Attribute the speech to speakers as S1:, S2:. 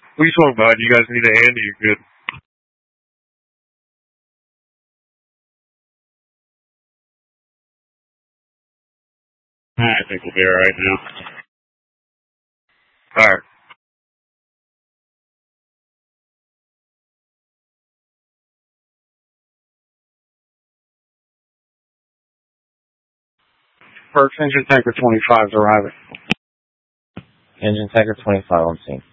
S1: What are you talking about? You guys need a hand? You're good. I think we'll be alright now. Alright. First engine tanker 25 is arriving.
S2: Engine tanker 25 on scene.